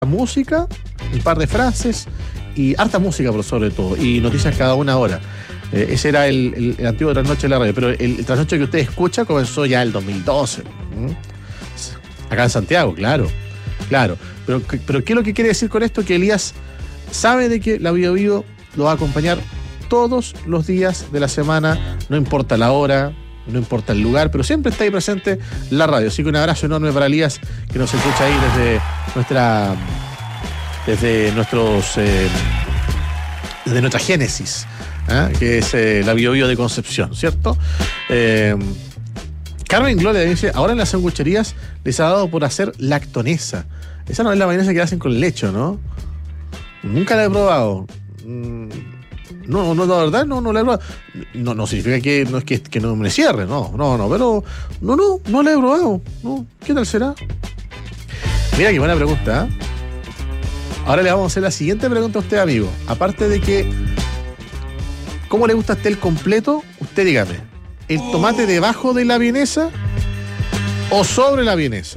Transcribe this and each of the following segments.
música, un par de frases y harta música por sobre todo, y noticias cada una hora. Ese era el antiguo Trasnoche de la radio, pero el Trasnoche que usted escucha comenzó ya el 2012. Acá en Santiago, claro. Pero ¿qué es lo que quiere decir con esto? Que Elías sabe de que la Bio Bio lo va a acompañar todos los días de la semana, no importa la hora, no importa el lugar, pero siempre está ahí presente la radio. Así que un abrazo enorme para Elías, que nos escucha ahí desde nuestra génesis, que es la Bio Bio de Concepción, ¿cierto? Carmen Gloria dice, ahora en las sangucherías les ha dado por hacer lactonesa. Esa no es la mayonesa que hacen con leche, ¿no? Nunca la he probado. No, la verdad, no la he probado. No significa que no es que no me cierre, no, pero no la he probado. No, ¿qué tal será? Mira qué buena pregunta, ¿eh? Ahora le vamos a hacer la siguiente pregunta a usted, amigo. Aparte de que, ¿cómo le gusta a usted el completo? Usted dígame, ¿el tomate debajo de la vienesa o sobre la vienesa?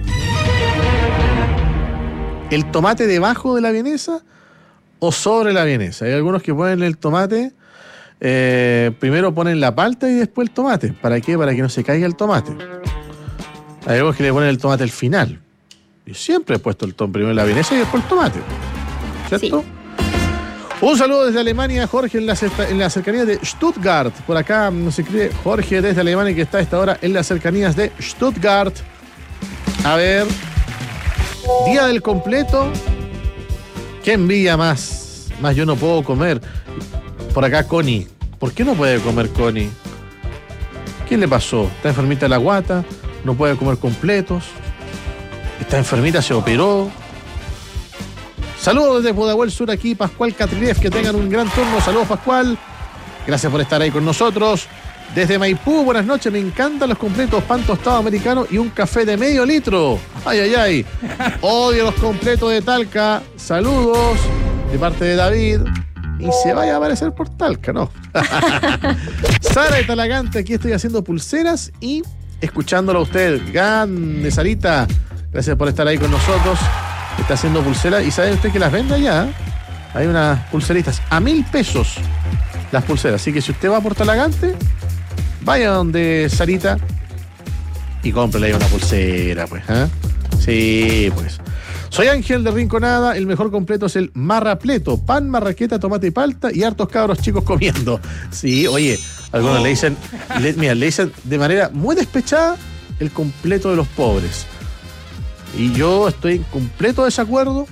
¿El tomate debajo de la vienesa o sobre la vienesa? Hay algunos que ponen el tomate, primero ponen la palta y después el tomate. ¿Para qué? Para que no se caiga el tomate. Hay algunos que le ponen el tomate al final. Yo siempre he puesto el primero la vienesa y después el tomate, ¿cierto? Sí. Un saludo desde Alemania, Jorge, en las cercanías de Stuttgart. Por acá nos escribe Jorge desde Alemania, que está a esta hora en las cercanías de Stuttgart. A ver, día del completo. ¿Qué envidia más? Más yo no puedo comer. Por acá Connie. ¿Por qué no puede comer Connie? ¿Qué le pasó? ¿Está enfermita de la guata? ¿No puede comer completos? ¿Está enfermita? ¿Se operó? Saludos desde Pudahuel Sur, aquí Pascual Catrilev, que tengan un gran turno. Saludos, Pascual. Gracias por estar ahí con nosotros. Desde Maipú, buenas noches. Me encantan los completos, pan tostado americano y un café de medio litro. Ay. Odio los completos de Talca. Saludos de parte de David. Y se vaya a aparecer por Talca, ¿no? Sara de Talagante, aquí estoy haciendo pulseras y escuchándolo a usted. Grande, Sarita. Gracias por estar ahí con nosotros. Está haciendo pulseras. ¿Y sabe usted que las vende allá? Hay unas pulseritas a 1.000 pesos las pulseras. Así que si usted va por Talagante, vaya donde Sarita y cómprele ahí una pulsera, pues. Sí, pues. Soy Ángel de Rinconada. El mejor completo es el marrapleto. Pan, marraqueta, tomate y palta y hartos cabros chicos comiendo. Sí, oye, algunos le dicen de manera muy despechada el completo de los pobres. Y yo estoy en completo desacuerdo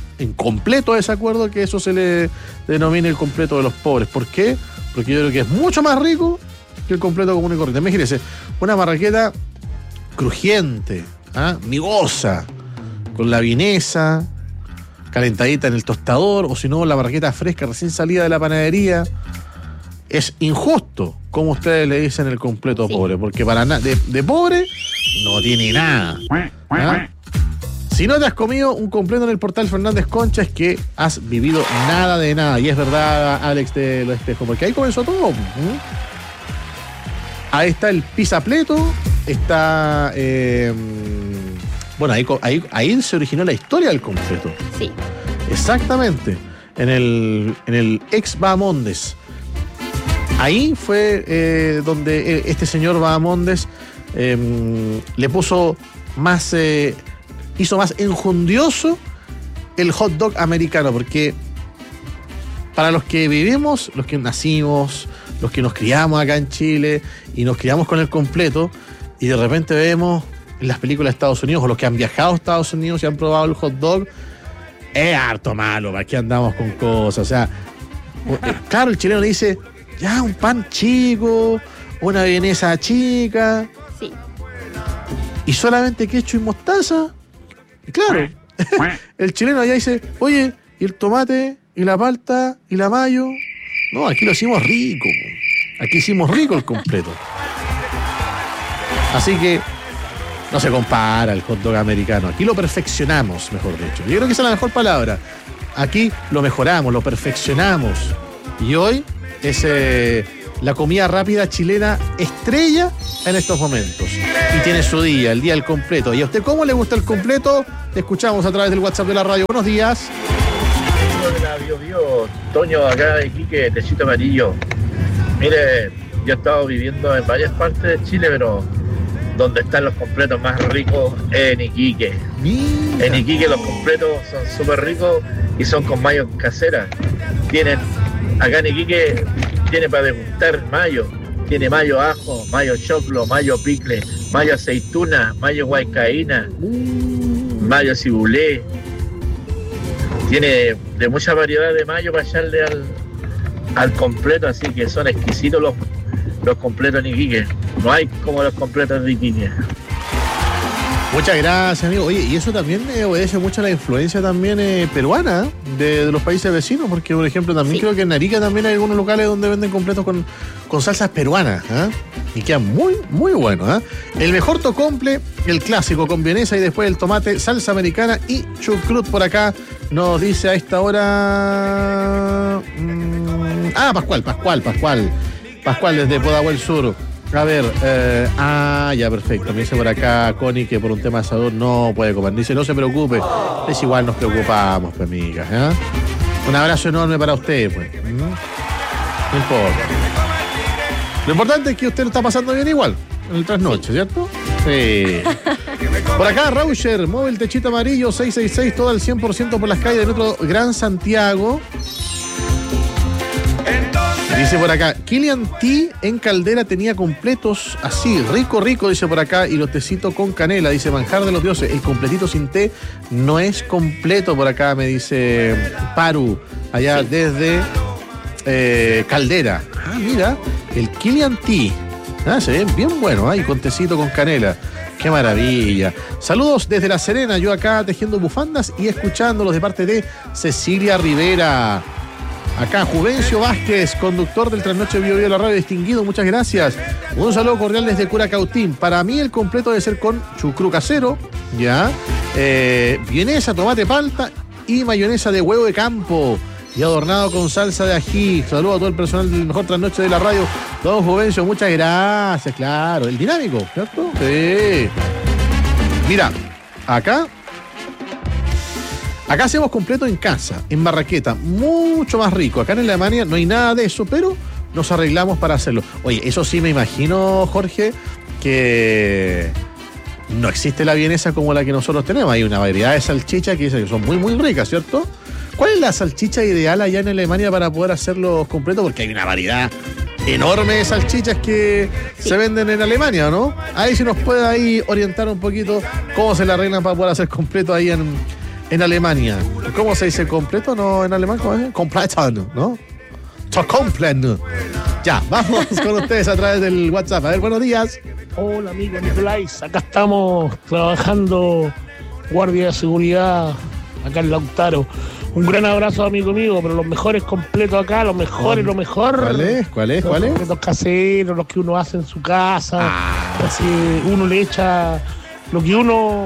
que eso se le denomine el completo de los pobres. ¿Por qué? Porque yo creo que es mucho más rico que el completo común y corriente. Imagínense, una marraqueta crujiente, migosa, con la vienesa calentadita en el tostador, o si no, la marraqueta fresca recién salida de la panadería. Es injusto como ustedes le dicen el completo pobre, porque para de pobre no tiene nada. Si no te has comido un completo en el portal Fernández Concha, es que has vivido nada de nada. Y es verdad, Alex de Los Espejos, porque ahí comenzó todo. Ahí está el pisapleto, está... bueno, ahí se originó la historia del completo. Sí. Exactamente. En el ex Bahamondes. Ahí fue donde este señor Bahamondes le puso más... hizo más enjundioso el hot dog americano, porque para los que vivimos, los que nacimos, los que nos criamos acá en Chile y nos criamos con el completo, y de repente vemos en las películas de Estados Unidos, o los que han viajado a Estados Unidos y han probado el hot dog, es harto malo, ¿para qué andamos con cosas? O sea, claro, el chileno dice, ya, un pan chico, una vienesa chica, sí, y solamente ketchup y mostaza. Y claro, el chileno allá dice, oye, ¿y el tomate? ¿Y la palta? ¿Y la mayo? No, aquí lo hicimos rico. Aquí hicimos rico el completo. Así que no se compara el hot dog americano. Aquí lo perfeccionamos, mejor dicho. Yo creo que esa es la mejor palabra. Aquí lo mejoramos, lo perfeccionamos. Y hoy ese la comida rápida chilena estrella en estos momentos. Y tiene su día, el día del completo. ¿Y a usted cómo le gusta el completo? Te escuchamos a través del WhatsApp de la radio. Buenos días. De la Bio, Toño, acá de Iquique, Techito Amarillo. Mire, yo he estado viviendo en varias partes de Chile, pero donde están los completos más ricos es en Iquique. Mira. En Iquique los completos son súper ricos y son con mayo casera. Acá en Iquique tiene para degustar mayo. Tiene mayo ajo, mayo choclo, mayo picle, mayo aceituna, mayo huaycaína, mayo cibulé. Tiene de mucha variedad de mayo para echarle al completo, así que son exquisitos los completos en Iquique. No hay como los completos de Iquique. Muchas gracias, amigo. Oye, y eso también obedece mucho a la influencia también peruana de los países vecinos, porque, por ejemplo, también creo que en Arica también hay algunos locales donde venden completos con salsas peruanas, ¿eh? Y quedan muy, muy buenos, ¿eh? El mejor tocomple, el clásico con vienesa y después el tomate, salsa americana y chucrut por acá, nos dice a esta hora... Pascual desde Pudahuel Sur. A ver, ya perfecto. Me dice por acá Connie que por un tema de salud no puede comer. Dice, no se preocupe, es igual, nos preocupamos, pues, amiga, ¿eh? Un abrazo enorme para usted, pues. No importa. Lo importante es que usted lo está pasando bien igual, en el trasnoche, ¿cierto? Sí. Por acá, Rauscher, móvil Techito Amarillo, 666, todo al 100% por las calles de nuestro Gran Santiago. Dice por acá, Kilian T en Caldera tenía completos así, rico, dice por acá, y los tecitos con canela, dice manjar de los dioses. El completito sin té no es completo, por acá me dice Paru, allá desde Caldera. Mira, el Kilian T. Se ve bien bueno, y con tecito con canela. ¡Qué maravilla! Saludos desde La Serena, yo acá tejiendo bufandas y escuchándolos de parte de Cecilia Rivera. Acá, Juvencio Vázquez, conductor del Trasnoche Bio Bio de la radio, distinguido, muchas gracias. Un saludo cordial desde Curacautín. Para mí el completo debe ser con chucrú casero, ¿ya? Vienesa, tomate palta y mayonesa de huevo de campo. Y adornado con salsa de ají. Saludo a todo el personal del mejor Trasnoche de la radio. Don Juvencio, muchas gracias, claro. El dinámico, ¿cierto? Sí. Mira, acá hacemos completo en casa, en Barraqueta, mucho más rico. Acá en Alemania no hay nada de eso, pero nos arreglamos para hacerlo. Oye, eso sí me imagino, Jorge, que no existe la vienesa como la que nosotros tenemos. Hay una variedad de salchichas que son muy, muy ricas, ¿cierto? ¿Cuál es la salchicha ideal allá en Alemania para poder hacerlos completos? Porque hay una variedad enorme de salchichas que se venden en Alemania, ¿no? Ahí si nos puede ahí orientar un poquito cómo se la arreglan para poder hacer completo ahí en Alemania. ¿Cómo se dice completo? ¿No? En alemán, ¿cómo es? Completo, ¿no? To completo. Ya, vamos con ustedes a través del WhatsApp. A ver, buenos días. Hola, amigo Nicolás. Acá estamos trabajando guardia de seguridad acá en Lautaro. Un gran abrazo, amigo mío, pero los mejores completos acá, lo mejor. ¿Cuál es? Los completos caseros, los que uno hace en su casa. Así uno le echa lo que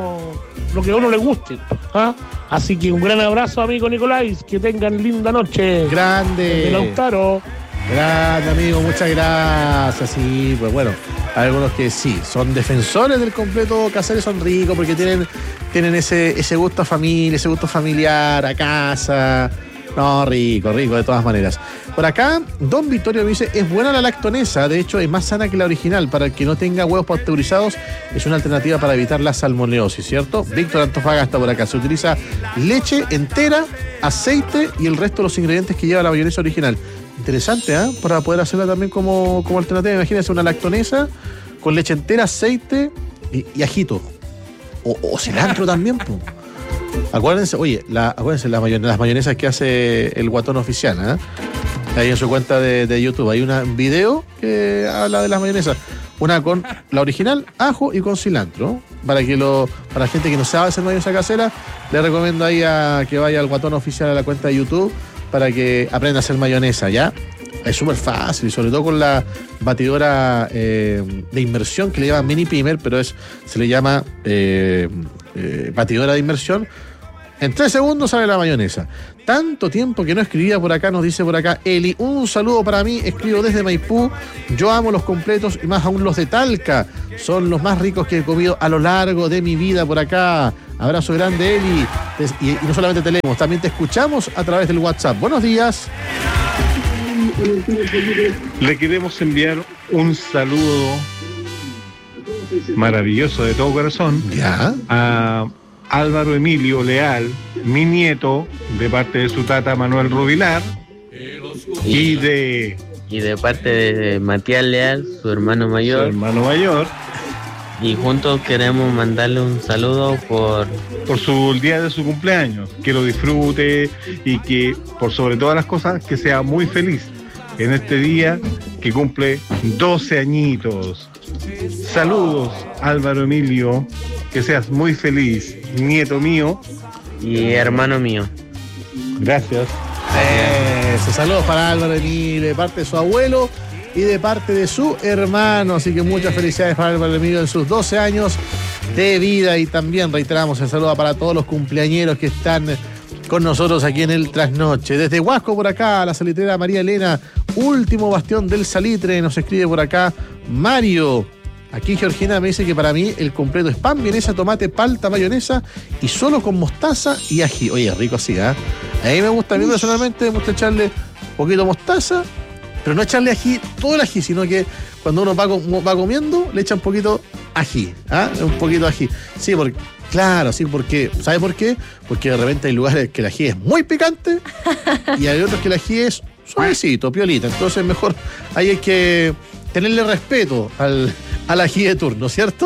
a uno le guste. Así que un gran abrazo, amigo Nicolás, que tengan linda noche. Grande. De Lautaro. Grande, amigo, muchas gracias. Sí, pues bueno, hay algunos que sí, son defensores del completo casero, son ricos porque tienen ese gusto a familia, ese gusto familiar, a casa. No, rico, de todas maneras. Por acá, Don Vittorio me dice, es buena la lactonesa, de hecho es más sana que la original, para el que no tenga huevos pasteurizados, es una alternativa para evitar la salmonelosis, ¿cierto? Víctor Antofagasta por acá, se utiliza leche entera, aceite y el resto de los ingredientes que lleva la mayonesa original. Interesante, para poder hacerla también como alternativa. Imagínense una lactonesa con leche entera, aceite y ajito. O cilantro también, pues. Acuérdense, las mayonesas que hace el Guatón Oficial, ahí en su cuenta de YouTube hay un video que habla de las mayonesas. Una con la original, ajo y con cilantro. Para la gente que no sabe hacer mayonesa casera, le recomiendo ahí que vaya al Guatón Oficial a la cuenta de YouTube para que aprenda a hacer mayonesa, ¿ya? Es súper fácil, y sobre todo con la batidora de inmersión que le llaman mini pimer, pero se le llama batidora de inmersión. En 3 segundos sale la mayonesa. Tanto tiempo que no escribía por acá, nos dice por acá Eli. Un saludo para mí, escribo desde Maipú. Yo amo los completos y más aún los de Talca. Son los más ricos que he comido a lo largo de mi vida por acá. Abrazo grande, Eli. Y no solamente te leemos, también te escuchamos a través del WhatsApp. Buenos días. Le queremos enviar un saludo maravilloso de todo corazón a Álvaro Emilio Leal, mi nieto, de parte de su tata Manuel Rubilar, y de parte de Matías Leal, su hermano mayor. Y juntos queremos mandarle un saludo por el día de su cumpleaños, que lo disfrute y que, por sobre todas las cosas, que sea muy feliz en este día que cumple 12 añitos. Saludos, Álvaro Emilio, que seas muy feliz, nieto mío y hermano mío. Gracias. Saludos para Álvaro Emilio, de parte de su abuelo y de parte de su hermano. Así que muchas felicidades para Álvaro Emilio en sus 12 años de vida. Y también reiteramos el saludo para todos los cumpleañeros que están con nosotros aquí en el Trasnoche. Desde Huasco por acá, la salitrera María Elena, último bastión del salitre, nos escribe por acá Mario. Aquí Georgina me dice que para mí el completo es pan, vienesa, tomate, palta, mayonesa y solo con mostaza y ají. Oye, es rico así, ¿eh? A mí me gusta, a mí personalmente me gusta echarle un poquito de mostaza, pero no echarle ají, todo el ají, sino que cuando uno va comiendo, le echa un poquito ají, un poquito ají. Sí, porque, claro, sí, porque, ¿sabe por qué? Porque de repente hay lugares que el ají es muy picante y hay otros que el ají es suavecito, piolita. Entonces mejor ahí hay que tenerle respeto al ají de turno, ¿cierto?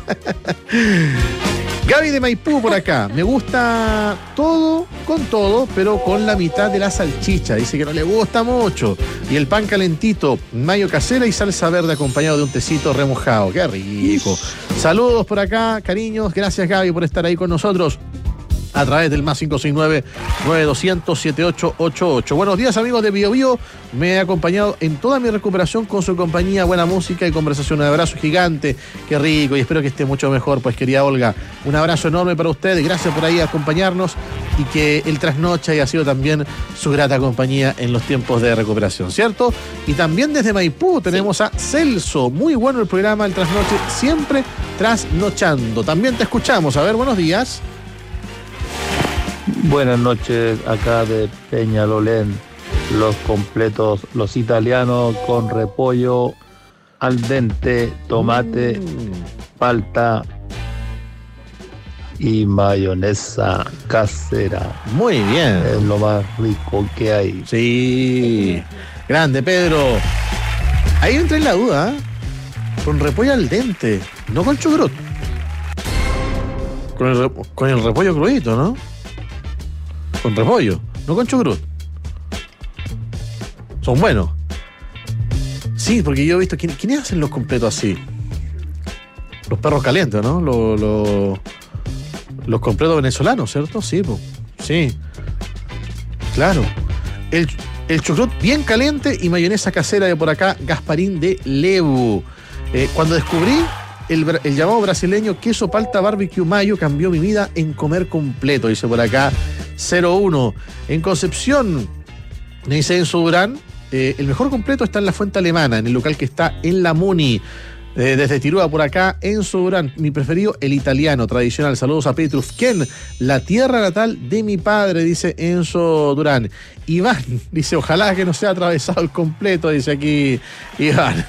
Gaby de Maipú por acá. Me gusta todo con todo, pero con la mitad de la salchicha. Dice que no le gusta mucho. Y el pan calentito, mayo casera y salsa verde acompañado de un tecito remojado. ¡Qué rico! Saludos por acá, cariños. Gracias, Gaby, por estar ahí con nosotros a través del más 569-9200-7888. Buenos días, amigos de Bio Bio. Me he acompañado en toda mi recuperación con su compañía, buena música y conversación. Un abrazo gigante, qué rico, y espero que esté mucho mejor, pues, querida Olga. Un abrazo enorme para ustedes, gracias por ahí acompañarnos y que el Trasnoche haya sido también su grata compañía en los tiempos de recuperación, ¿cierto? Y también desde Maipú tenemos a Celso. Muy bueno el programa El Trasnoche, siempre trasnochando. También te escuchamos. A ver, buenos días. Buenas noches, acá de Peñalolén, los completos, los italianos con repollo al dente, tomate, palta y mayonesa casera. Muy bien. Es lo más rico que hay. Sí, grande Pedro. Ahí entré en la duda, con repollo al dente, no con chucrut. Con el repollo crudito, ¿no? Con repollo, no con chucrut. Son buenos. Sí, porque yo he visto... ¿Quiénes hacen los completos así? Los perros calientes, ¿no? Los completos venezolanos, ¿cierto? Sí, pues. Sí. Claro. El chucrut bien caliente y mayonesa casera de por acá, Gasparín de Lebu. Cuando descubrí el llamado brasileño queso palta barbecue mayo, cambió mi vida en comer completo, dice por acá 01. En Concepción, me dice Enzo Durán, el mejor completo está en la Fuente Alemana, en el local que está en la Muni. Desde Tirúa por acá, Enzo Durán, mi preferido, el italiano tradicional. Saludos a Petrufquén, la tierra natal de mi padre, dice Enzo Durán. Iván dice, ojalá que no sea atravesado el completo, dice aquí Iván.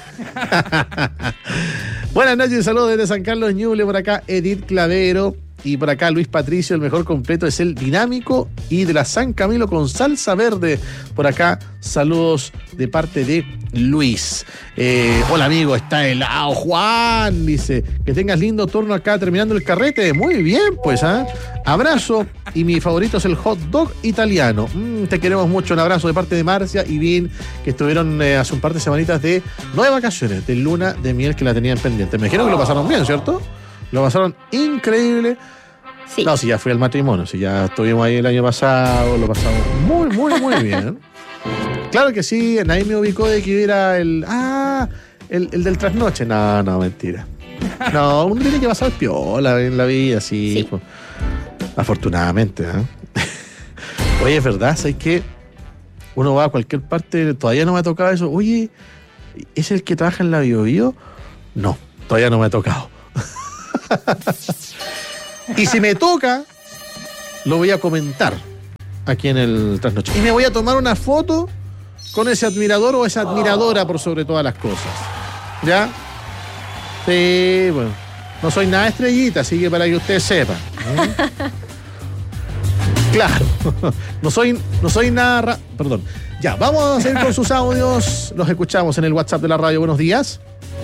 Buenas noches, saludos desde San Carlos Ñuble, por acá Edith Clavero. Y por acá Luis Patricio, el mejor completo es el dinámico y de la San Camilo con salsa verde. Por acá, saludos de parte de Luis. Hola amigo, está helado Juan, dice, que tengas lindo turno acá terminando el carrete. Muy bien, pues, abrazo, y mi favorito es el hot dog italiano. Te queremos mucho, un abrazo de parte de Marcia y Vin, que estuvieron hace un par de semanitas de vacaciones, de luna de miel que la tenían pendiente. Me dijeron que lo pasaron bien, ¿cierto? Lo pasaron increíble. Sí. No, si ya fui al matrimonio, si ya estuvimos ahí el año pasado, lo pasamos muy, muy, muy bien. Claro que sí, nadie me ubicó de que hubiera el del trasnoche. No, mentira. No, uno tiene que pasar piola en la vida, sí. Sí. Pues. Afortunadamente, ¿eh? Oye, es verdad, ¿sabes qué? Uno va a cualquier parte, todavía no me ha tocado eso. Oye, ¿es el que trabaja en la Bio Bio? No, todavía no me ha tocado. Y si me toca, lo voy a comentar aquí en el Trasnoche. Y me voy a tomar una foto con ese admirador o esa admiradora por sobre todas las cosas. ¿Ya? Sí, bueno. No soy nada estrellita, así que para que ustedes sepan. Claro. No soy nada... Perdón. Ya, vamos a seguir con sus audios. Los escuchamos en el WhatsApp de la radio. Buenos días.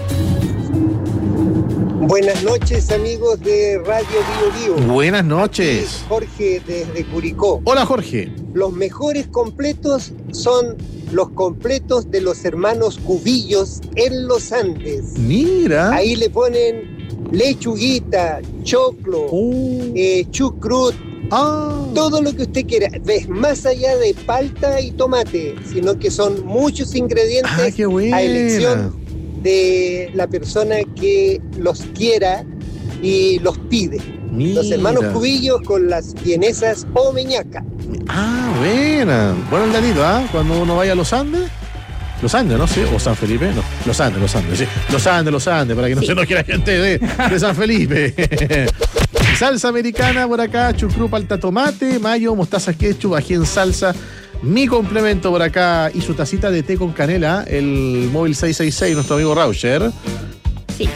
Buenas noches, amigos de Radio Bio Bio. Buenas noches. Jorge desde Curicó. Hola, Jorge. Los mejores completos son los completos de los hermanos Cubillos en los Andes. Mira. Ahí le ponen lechuguita, choclo, chucrut, todo lo que usted quiera. Ves, más allá de palta y tomate, sino que son muchos ingredientes a elección de la persona que los quiera y los pide. Mira. Los hermanos Cubillos con las vienesas o meñaca. Buena. Bueno, el Danilo, cuando uno vaya a los Andes, ¿no? Sí, o San Felipe, no. Los Andes, sí. Los Andes, para que no se enoje la gente de San Felipe. Salsa americana por acá, chucrú, palta, tomate, mayo, mostaza, ketchup, ají en salsa. Mi complemento por acá y su tacita de té con canela, el móvil 666, nuestro amigo Rauscher. Sí.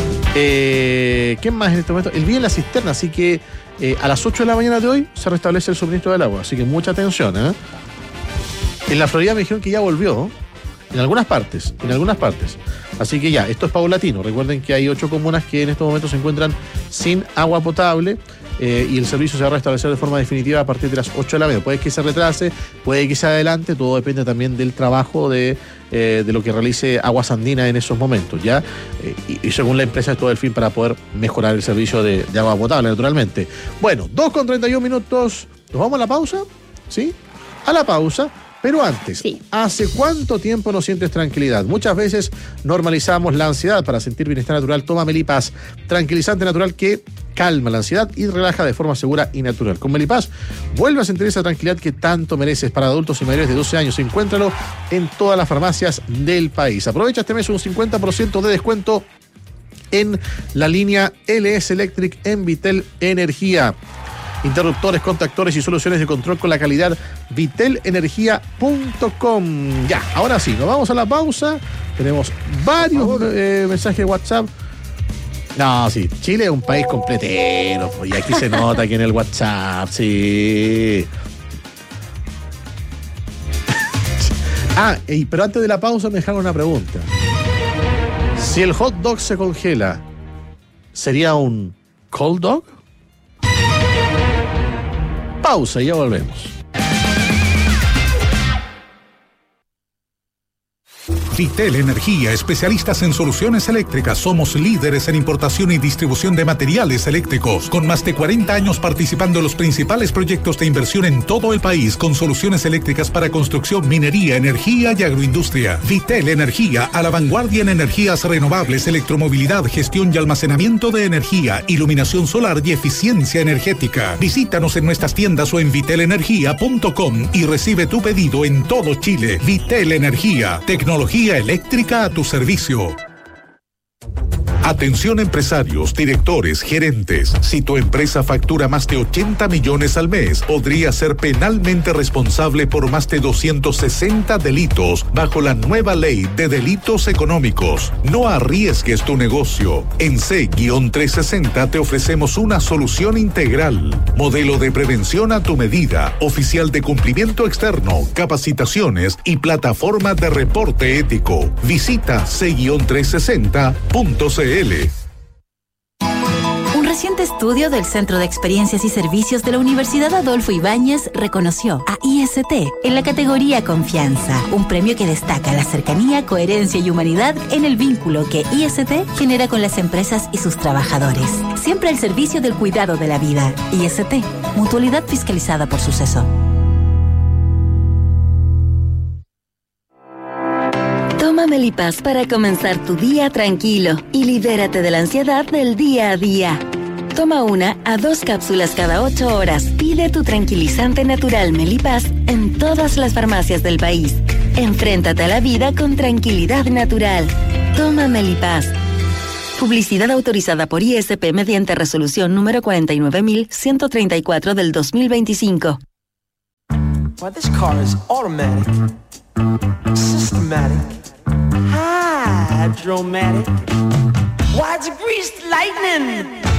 ¿Qué más en este momento? El día en la cisterna, así que a las 8 de la mañana de hoy se restablece el suministro del agua, así que mucha atención. En la Florida me dijeron que ya volvió, en algunas partes. Así que ya, esto es paulatino. Recuerden que hay 8 comunas que en estos momentos se encuentran sin agua potable. Y el servicio se va a restablecer de forma definitiva a partir de las 8 de la mañana. Puede que se retrase, puede que se adelante, todo depende también del trabajo de lo que realice Aguas Andinas en esos momentos, ¿ya? Y según la empresa es todo el fin para poder mejorar el servicio de agua potable, naturalmente. Bueno, 2:31 minutos. ¿Nos vamos a la pausa? ¿Sí? A la pausa. Pero antes, ¿hace cuánto tiempo no sientes tranquilidad? Muchas veces normalizamos la ansiedad. Para sentir bienestar natural, toma Melipaz, tranquilizante natural que calma la ansiedad y relaja de forma segura y natural. Con Melipaz, vuelve a sentir esa tranquilidad que tanto mereces. Para adultos y mayores de 12 años, encuéntralo en todas las farmacias del país. Aprovecha este mes un 50% de descuento en la línea LS Electric en Vitel Energía. Interruptores, contactores y soluciones de control con la calidad vitelenergia.com. Ya, ahora sí, nos vamos a la pausa. Tenemos varios mensajes de WhatsApp. No, sí, Chile es un país completero, y aquí se nota aquí en el WhatsApp, sí. Pero antes de la pausa me dejaron una pregunta. Si el hot dog se congela, ¿sería un cold dog? Pausa y ya volvemos. Vitel Energía, especialistas en soluciones eléctricas. Somos líderes en importación y distribución de materiales eléctricos, con más de 40 años participando en los principales proyectos de inversión en todo el país, con soluciones eléctricas para construcción, minería, energía y agroindustria. Vitel Energía, a la vanguardia en energías renovables, electromovilidad, gestión y almacenamiento de energía, iluminación solar y eficiencia energética. Visítanos en nuestras tiendas o en vitelenergia.com y recibe tu pedido en todo Chile. Vitel Energía, tecnología eléctrica a tu servicio. Atención empresarios, directores, gerentes. Si tu empresa factura más de 80 millones al mes, podría ser penalmente responsable por más de 260 delitos bajo la nueva ley de delitos económicos. No arriesgues tu negocio. En C-360 te ofrecemos una solución integral. Modelo de prevención a tu medida, oficial de cumplimiento externo, capacitaciones y plataforma de reporte ético. Visita C-360.cl. Un reciente estudio del Centro de Experiencias y Servicios de la Universidad Adolfo Ibáñez reconoció a IST en la categoría Confianza, un premio que destaca la cercanía, coherencia y humanidad en el vínculo que IST genera con las empresas y sus trabajadores. Siempre al servicio del cuidado de la vida. IST, mutualidad fiscalizada por Suceso. Toma Melipaz para comenzar tu día tranquilo y libérate de la ansiedad del día a día. Toma 1 a 2 cápsulas cada 8 horas. Pide tu tranquilizante natural Melipaz en todas las farmacias del país. Enfréntate a la vida con tranquilidad natural. Toma Melipaz. Publicidad autorizada por ISP mediante resolución número 49134 del 2025. Well, this car is automatic, systematic, hydromatic. Why, it's greased lightning.